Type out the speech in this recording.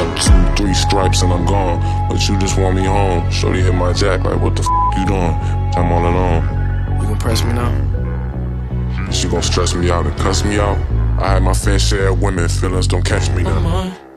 up 2, 3 stripes and I'm gone. But you just want me home. Shorty hit my jack like, what the you doing? I'm all alone. You gon' press me now? She gon' stress me out and cuss me out. I had my fair share of women, feelings don't catch me now.